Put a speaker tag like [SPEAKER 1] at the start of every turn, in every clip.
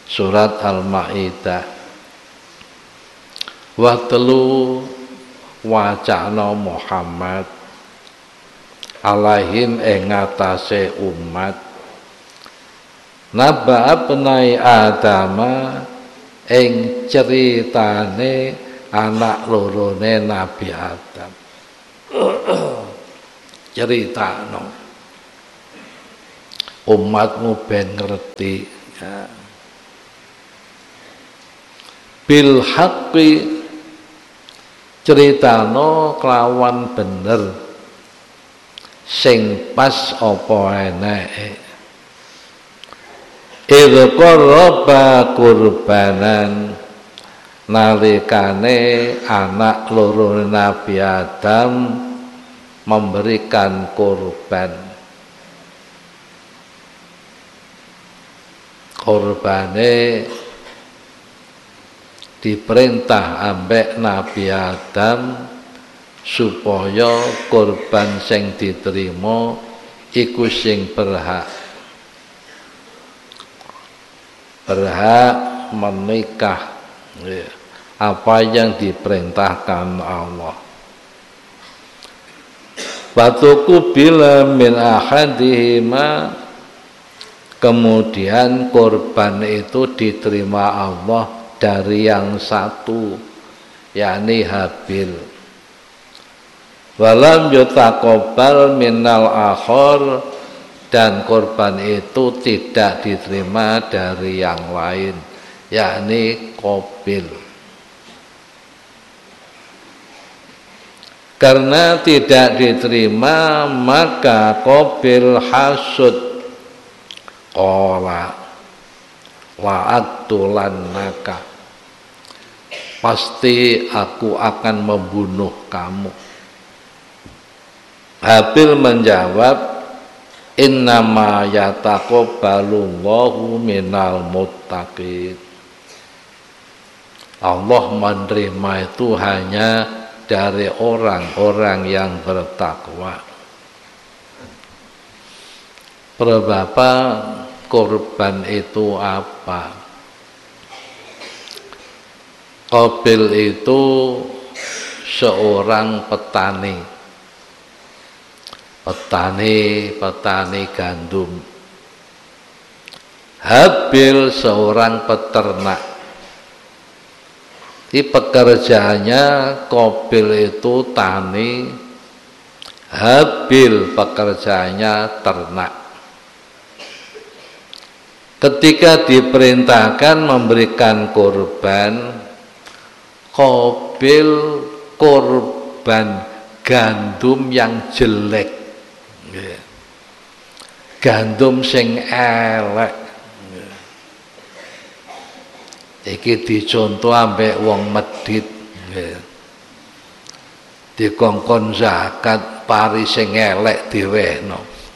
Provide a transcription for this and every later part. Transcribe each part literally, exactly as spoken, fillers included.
[SPEAKER 1] Surat Al-Maidah. Wa telu wacana Muhammad alaihim ing atase umat naba abnai adama ing ceritane anak lorone Nabi Adam. Ceritano umatmu ben ngerti ya. Bil haqqi ceritano kelawan bener sing pas apa eneke. Idh qarraba kurbanan nalikane anak loro Nabi Adam memberikan korban. Korbane diperintah ambek Nabi Adam supaya korban sing diterima iku sing berhak berhak menikah ya, apa yang diperintahkan Allah. Batuku bila min ahadihima, kemudian korban itu diterima Allah dari yang satu, yakni Habil. Walam yutaqabbal minal akhar, dan korban itu tidak diterima dari yang lain, yakni Qabil. Karena tidak diterima maka Qabil hasud. Qala la'aktulannaka, pasti aku akan membunuh kamu. Habil menjawab, innama yataqabbalullahu minal muttaqin. Allah menerima itu hanya dari orang-orang yang bertakwa. Berapa korban itu apa? Qabil itu seorang petani, petani petani gandum. Habil seorang peternak. Di pekerjaannya Qabil itu tani, Habil pekerjaannya ternak. Ketika diperintahkan memberikan korban, Qabil korban gandum yang jelek, gandum sing elek. Iki dicontoh ambek wong medit, dikongkon zakat pari sing elek diwehno.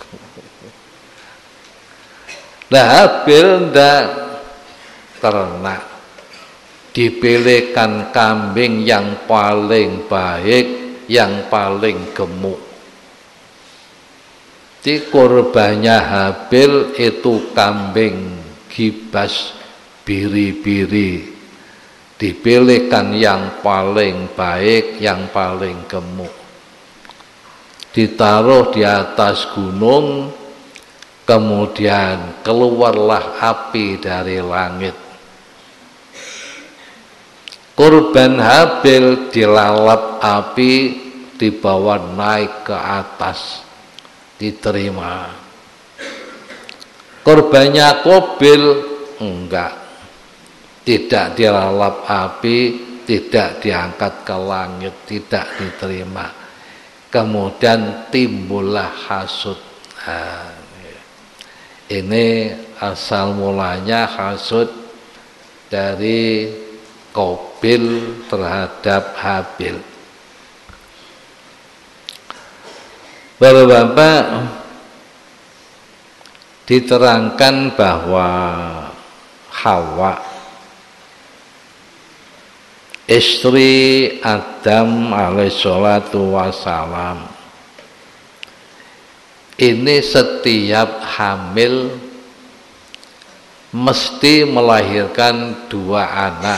[SPEAKER 1] Lah Habil ndak ternak, dipilihkan kambing yang paling baik, yang paling gemuk. Di korbannya Habil itu kambing gibas biri-biri, dipilihkan yang paling baik, yang paling gemuk, ditaruh di atas gunung, kemudian keluarlah api dari langit. Korban Habil dilalap api, dibawa naik ke atas, diterima. Korbannya Qabil enggak, tidak dilalap api, tidak diangkat ke langit, tidak diterima. Kemudian timbullah hasud. Nah, ini asal mulanya hasud dari Qabil terhadap Habil. Bapak-bapak, diterangkan bahwa Hawa, istri Adam alaihissalatu wassalam, ini setiap hamil mesti melahirkan dua anak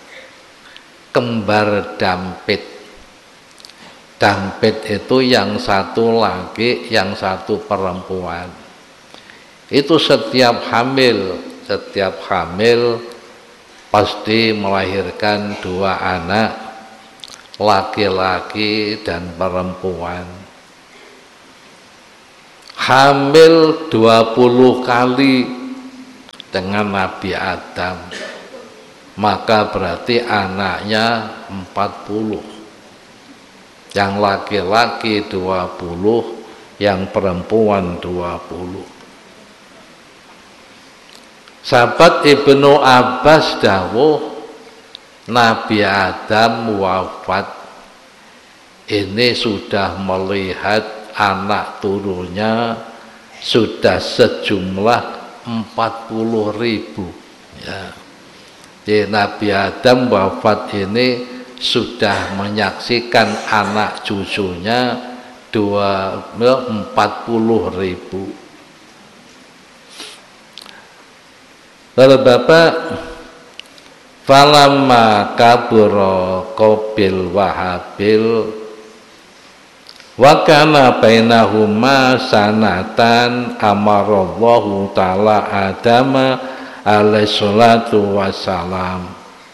[SPEAKER 1] kembar dampit. Dampit itu yang satu laki, yang satu perempuan. Itu setiap hamil, setiap hamil pasti melahirkan dua anak, laki-laki dan perempuan. Hamil dua puluh kali dengan Nabi Adam, maka berarti anaknya empat puluh. Yang laki-laki dua puluh, yang perempuan dua puluh. Sahabat Ibnu Abbas dawuh, Nabi Adam wafat ini sudah melihat anak turunnya sudah sejumlah empat puluh ribu. Ya. Jadi Nabi Adam wafat ini sudah menyaksikan anak cucunya dua empat puluh ribu. Lalu Bapak, falamma kabura Qabil wa Habil wa kana bainahuma sanatan amarallahu ta'ala Adama alaihi salatu wassalam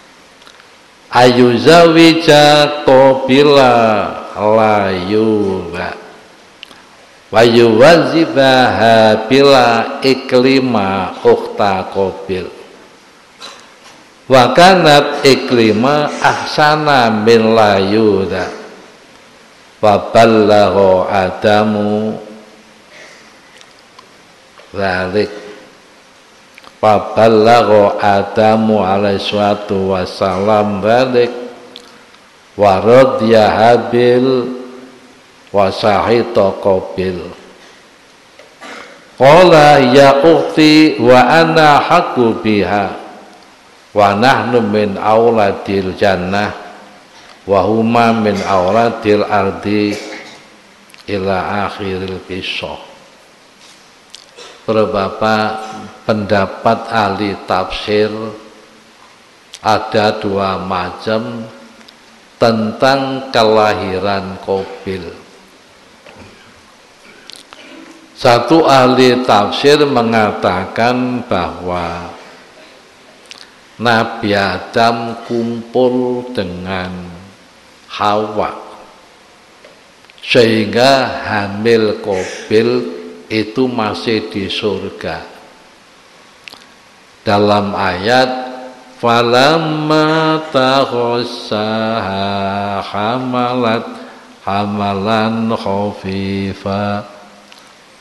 [SPEAKER 1] ayuzawija Qabila layuba wa yuwazibaha bila iklima ukhta Qabil wa kanat iklima ahsana min layuda Faballahu Adamu Zalik Faballahu Adamu alaihi salatu wassalam Zalik Waradya Habil Wasahita Qabil Qala ya ukhti wa ana haqqu biha Wa nahnu min auladil jannah wahuma min auladil ardi ila akhiril kisah. Para Bapak, pendapat ahli tafsir ada dua macam tentang kelahiran Qabil. Satu ahli tafsir mengatakan bahwa Nabi Adam kumpul dengan Hawa sehingga hamil Qabil itu masih di surga. Dalam ayat falamma taghassaha hamalat hamalan khafifa